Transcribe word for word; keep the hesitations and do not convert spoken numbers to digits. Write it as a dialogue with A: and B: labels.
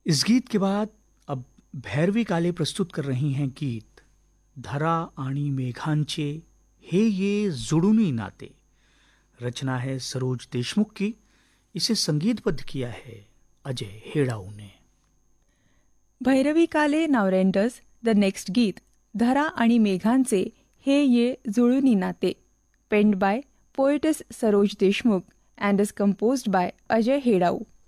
A: इस गीत के बाद अब भैरवी काले प्रस्तुत कर रही हैं गीत धरा आणि मेघांचे हे ये जुडुनी नाते। रचना है सरोज देशमुख की। इसे संगीतबद्ध किया है अजय हेड़ाऊ ने।
B: भैरवी काले नाव रेंडर्स द नेक्स्ट गीत धरा आणि मेघांचे हे ये जुळुनी नाते, पेंड bye poetess Saroj Deshmukh and is composed by Ajay Hedau.